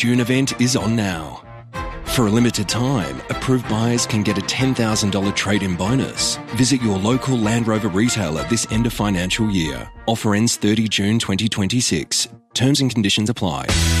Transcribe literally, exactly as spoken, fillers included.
June event is on now. For a limited time, approved buyers can get a ten thousand dollars trade-in bonus. Visit your local Land Rover retailer this end of financial year. Offer ends thirtieth of June twenty twenty-six. Terms and conditions apply.